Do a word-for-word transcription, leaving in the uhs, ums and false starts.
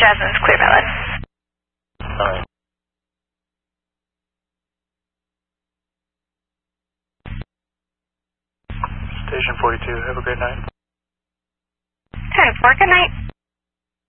Jasmine's clear valid. Alright. Station forty-two, have a great night. ten four, good night.